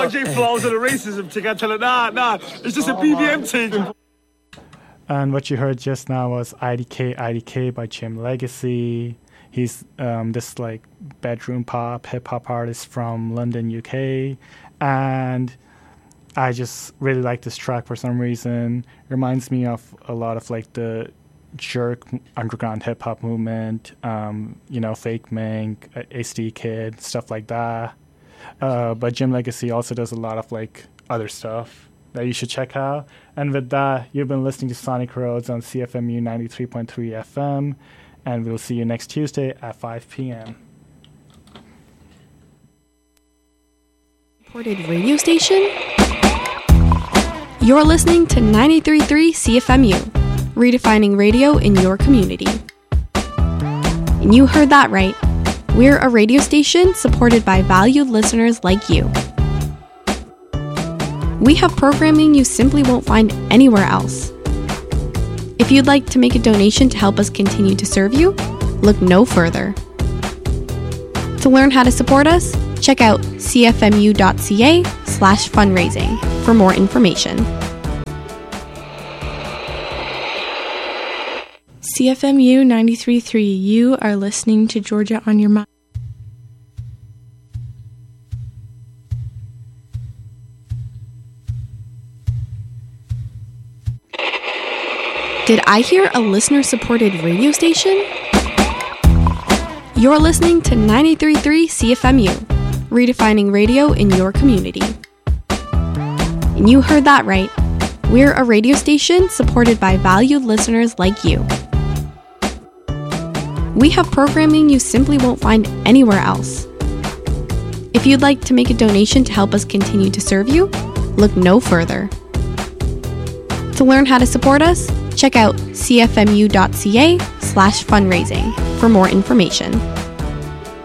YJ flaws and the racism thing. I tell her, nah, it's just a BBM thing. And what you heard just now was IDK by Jim Legacy. He's this like bedroom pop, hip hop artist from London, UK. And I just really like this track for some reason. It reminds me of a lot of like the jerk underground hip hop movement, Fake Mink, HD Kid, stuff like that. But Jim Legacy also does a lot of like other stuff that you should check out. And with that, you've been listening to Sonic Roads on CFMU 93.3 FM, and we'll see you next Tuesday at 5 p.m. Supported radio station? You're listening to 93.3 CFMU, redefining radio in your community. And you heard that right. We're a radio station supported by valued listeners like you. We have programming you simply won't find anywhere else. If you'd like to make a donation to help us continue to serve you, look no further. To learn how to support us, check out cfmu.ca/fundraising for more information. CFMU 93.3, you are listening to Georgia on Your Mind. Did I hear a listener-supported radio station? You're listening to 93.3 CFMU, redefining radio in your community. And you heard that right. We're a radio station supported by valued listeners like you. We have programming you simply won't find anywhere else. If you'd like to make a donation to help us continue to serve you, look no further. To learn how to support us, check out cfmu.ca/fundraising for more information.